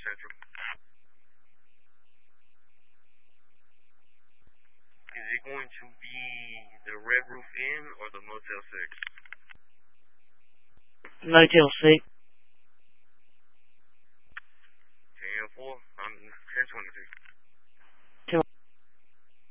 Central. Is it going to be the Red Roof Inn or the Motel 6? Motel 6. 10-4, I'm 10-23.